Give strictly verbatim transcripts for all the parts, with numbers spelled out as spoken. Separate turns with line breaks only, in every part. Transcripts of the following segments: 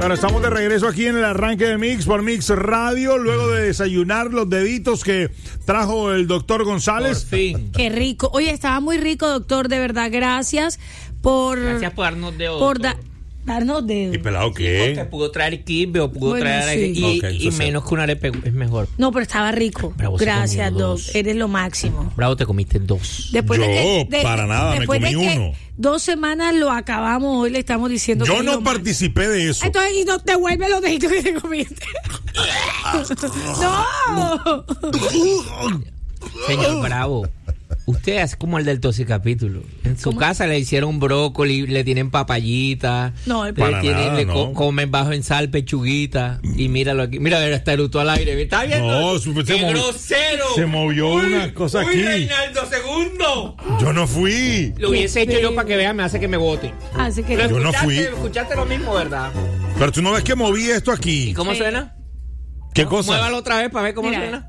Bueno, estamos de regreso aquí en el arranque de Mix por Mix Radio, luego de desayunar los deditos que trajo el doctor González.
Por fin.
Qué rico. Oye, estaba muy rico, doctor, de verdad. Gracias por...
Gracias por darnos de
por da, darnos dedos.
¿Y pelado qué?
Porque pudo traer kibe o pudo
Bueno,
traer...
sí.
Y,
Okay,
y
eso
menos que una arepa es mejor.
No, pero estaba rico.
Bravo, se
Gracias,
comió
doc.
dos.
Eres lo máximo.
Bravo, te comiste dos.
Después
Yo,
de que, de-
para nada, me
después de
comí
que
uno.
Dos semanas lo acabamos, hoy le estamos diciendo que
Yo
es
no
lo máximo.
participé de eso.
Entonces, y no te vuelve los deditos que te comiste. ¡No!
Señor Bravo, usted es como el del toxicapítulo. En su
¿Cómo?
casa le hicieron brócoli, le tienen papayita,
No, el
le,
Para
tienen-
nada,
le co-
no.
comen bajo en sal, pechuguita. Y míralo aquí. Mira, está eruto al aire. ¿Me está viendo?
No, su- se
¡Qué
movió-
grosero!
se movió una cosa
uy,
aquí.
Reinaldo segundo.
Yo no fui.
Lo hubiese
Qué
hecho yo
feo.
para que vean, me hace que me vote.
Así que
Pero
Yo no
escuchaste-
fui.
Escuchaste lo mismo, ¿verdad?
Pero tú no ves que moví esto
¿Y
aquí.
cómo
Sí.
suena?
¿Qué cosa?
Muévalo otra vez para ver cómo
Mira.
suena.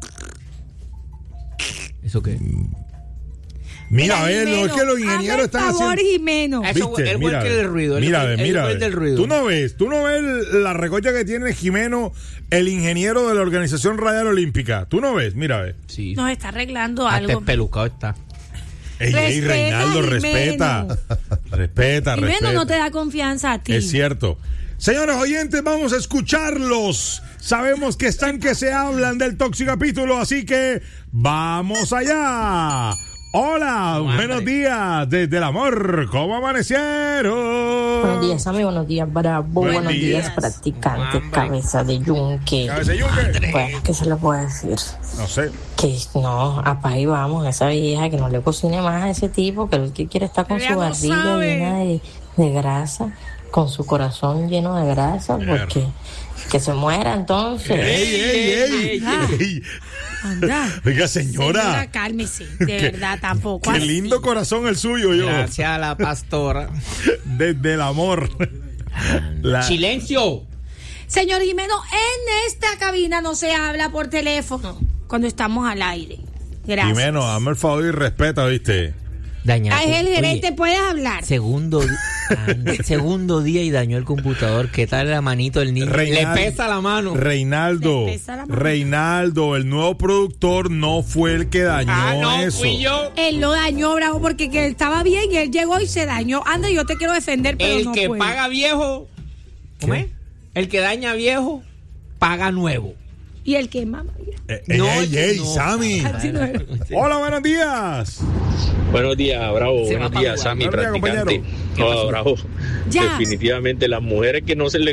¿Eso qué?
Mira, a ver, no,
Jimeno,
es que los
hazme
ingenieros
el
están
favor,
haciendo...
Jimeno.
Eso,
¿Viste?
el
Mira,
güey que del ruido. el-
mira,
el, el
mira,
güey del ruido.
Tú no ves, tú no ves la recocha que tiene Jimeno, el ingeniero de la Organización Radial Olímpica. Tú no ves, mira, ve.
Sí.
Nos está arreglando
Hasta
algo.
espelucado está.
Ey, ey,
Respeta,
Reinaldo,
Jimeno.
respeta. Respeta,
Jimeno
respeta.
no te da confianza a ti.
Es cierto. Señores oyentes, vamos a escucharlos. Sabemos que están que se hablan del toxicapítulo, así que vamos allá. Hola,
Madre.
buenos días desde el amor. ¿Cómo amanecieron?
Buenos días, amigo. Buenos días, Bravo.
Buen
Buenos
día.
días, practicante,
Hambre.
cabeza de yunque.
Cabeza de yunque.
Bueno, ¿qué se le puede decir?
No sé.
Que no, apa y vamos, esa vieja que no le cocine más a ese tipo, que el que quiere estar con
Pero
su
ella no
barriga
sabe.
llena de, de grasa, con su corazón lleno de grasa, porque que se muera entonces.
¡Ey, ey, ey!
Ah.
ey.
Anda.
Oiga, señora.
Señora, cálmese. De
Qué-
verdad, tampoco.
Qué
así.
lindo corazón el suyo, yo.
Gracias a la pastora.
Desde el amor. La-
¡Silencio!
Señor Jimeno, en esta cabina no se habla por teléfono cuando estamos al aire. Gracias.
Jimeno, hazme el favor y respeta, ¿viste?
Dañado.
Ah, es el
Oye,
gerente, puedes hablar.
Segundo, di- anda, segundo día y dañó el computador. ¿Qué tal la manito del niño?
Reinaldo-
Le pesa la mano.
Reinaldo,
Le pesa la mano.
Reinaldo, el nuevo productor no fue el que dañó
ah, no,
eso.
fui yo.
Él lo dañó, Bravo, porque que él estaba bien y él llegó y se dañó. Anda, yo te quiero defender, pero
El
no
que
puedo.
paga viejo. ¿Cómo es? El que daña viejo, paga nuevo.
Y el que mama. mira.
Eh,
No,
ey,
que
ey,
no.
Sammy.
Así no es.
Hola, buenos días.
Buenos días, Bravo.
Se va
Buenos
pa'
días,
jugar.
Sammy,
Buenos días,
practicante.
compañero.
No, Bravo.
Ya.
Definitivamente las mujeres que no se le